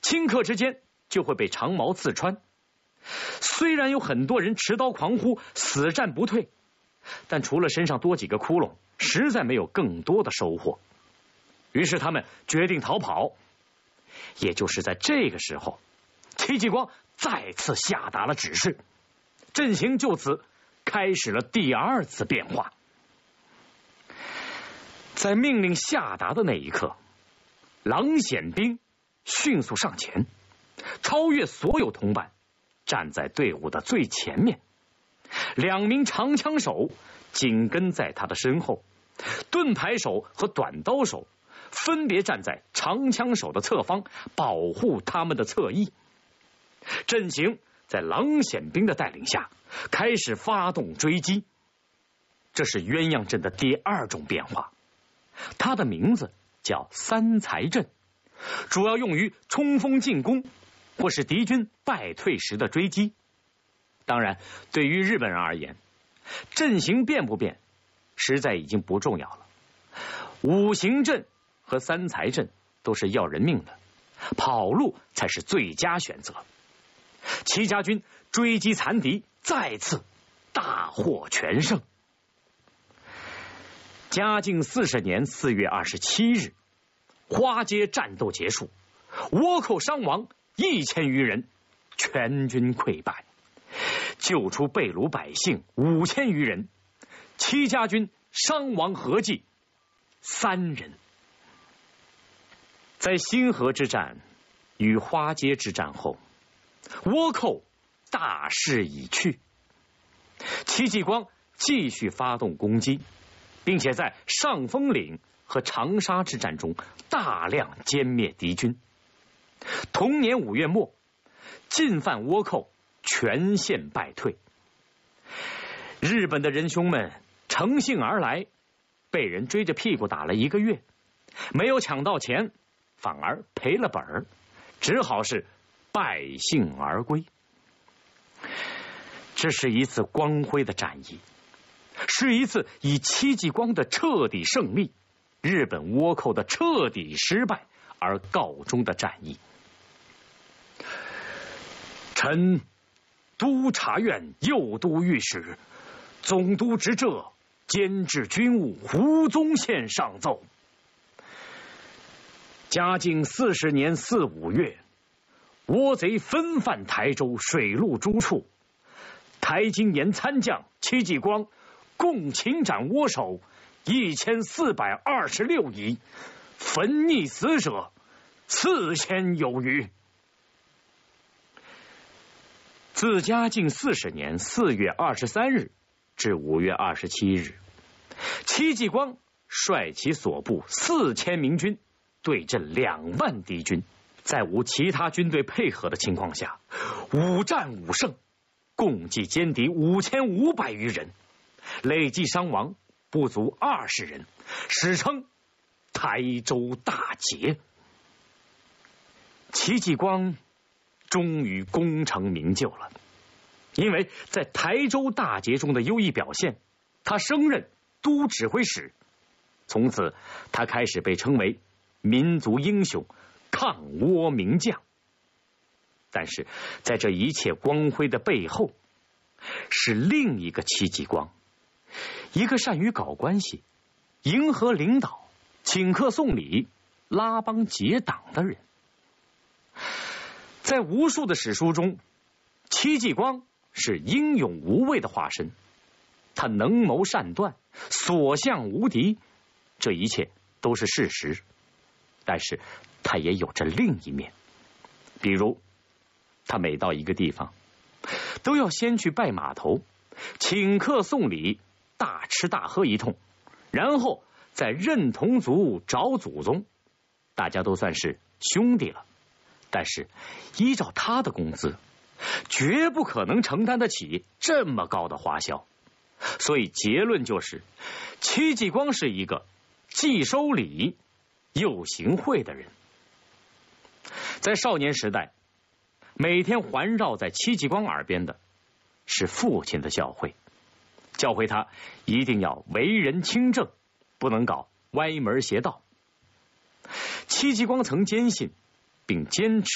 顷刻之间就会被长矛刺穿。虽然有很多人持刀狂呼，死战不退，但除了身上多几个窟窿，实在没有更多的收获。于是他们决定逃跑。也就是在这个时候，戚继光再次下达了指示，阵型就此开始了第二次变化。在命令下达的那一刻，郎显兵迅速上前，超越所有同伴，站在队伍的最前面。2名长枪手紧跟在他的身后，盾牌手和短刀手分别站在长枪手的侧方，保护他们的侧翼。阵型在郎显兵的带领下开始发动追击。这是鸳鸯阵的第2种变化，它的名字叫三才阵，主要用于冲锋进攻或是敌军败退时的追击。当然，对于日本人而言，阵型变不变实在已经不重要了。五行阵和三才阵都是要人命的，跑路才是最佳选择。戚家军追击残敌，再次大获全胜。嘉靖40年4月27日，花街战斗结束，倭寇伤亡1000余人，全军溃败，救出被掳百姓5000余人，戚家军伤亡合计3人。在新河之战与花街之战后，倭寇大势已去，戚继光继续发动攻击，并且在上峰岭和长沙之战中大量歼灭敌军。同年5月末，进犯倭寇全线败退。日本的仁兄们乘兴而来，被人追着屁股打了1个月，没有抢到钱，反而赔了本儿，只好是败兴而归。这是一次光辉的战役，是一次以戚继光的彻底胜利、日本倭寇的彻底失败而告终的战役。臣督察院右都御史、总督直浙监制军务胡宗宪上奏：嘉靖40年4、5月，倭贼分犯台州水陆诸处，台津沿参将戚继光共擒斩倭首1426矣，焚溺死者4000有余。自嘉靖40年4月23日至5月27日，戚继光率其所部4000名军对阵2万敌军，在无其他军队配合的情况下，5战5胜，共计歼敌5500余人，累计伤亡不足20人，史称台州大捷。戚继光终于功成名就了，因为在台州大捷中的优异表现，他升任都指挥使。从此他开始被称为民族英雄、抗倭名将。但是在这一切光辉的背后，是另一个戚继光，一个善于搞关系、迎合领导、请客送礼、拉帮结党的人。在无数的史书中，戚继光是英勇无畏的化身，他能谋善断，所向无敌，这一切都是事实。但是他也有着另一面，比如他每到一个地方都要先去拜码头，请客送礼，大吃大喝一通，然后再认同族找祖宗，大家都算是兄弟了。但是依照他的工资，绝不可能承担得起这么高的花销，所以结论就是，戚继光是一个既收礼又行贿的人。在少年时代，每天环绕在戚继光耳边的是父亲的教诲，教诲他一定要为人清正，不能搞歪门邪道。戚继光曾坚信并坚持